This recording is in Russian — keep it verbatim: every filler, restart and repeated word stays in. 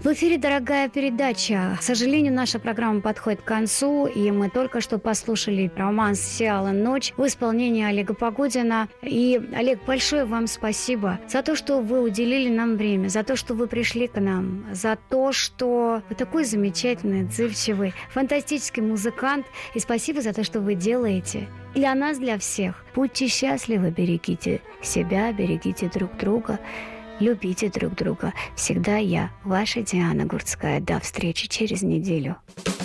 В эфире дорогая передача. К сожалению, наша программа подходит к концу, и мы только что послушали романс «Сияла ночь» в исполнении Олега Погодина. И, Олег, большое вам спасибо за то, что вы уделили нам время, за то, что вы пришли к нам, за то, что вы такой замечательный, отзывчивый, фантастический музыкант. И спасибо за то, что вы делаете для нас, для всех. Будьте счастливы, берегите себя, берегите друг друга. Любите друг друга. Всегда я, ваша Диана Гурцкая. До встречи через неделю.